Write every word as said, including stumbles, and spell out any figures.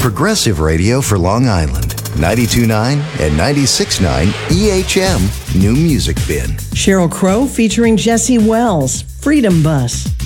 Progressive Radio for Long Island. ninety-two point nine and ninety-six point nine E H M New Music Bin. Sheryl Crow featuring Jesse Wells, Freedom Bus.